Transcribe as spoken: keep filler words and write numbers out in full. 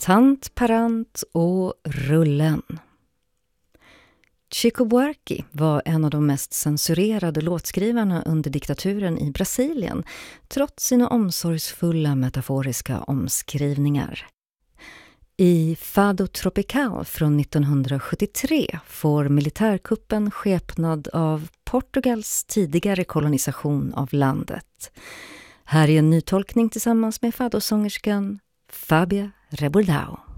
Tant Parant och Rullen. Chico Buarque var en av de mest censurerade låtskrivarna under diktaturen i Brasilien, trots sina omsorgsfulla metaforiska omskrivningar. I Fado Tropical från nittonhundrasjuttiotre får militärkuppen skepnad av Portugals tidigare kolonisation av landet. Här är en nytolkning tillsammans med fadosångerskan Fábia Rebordão.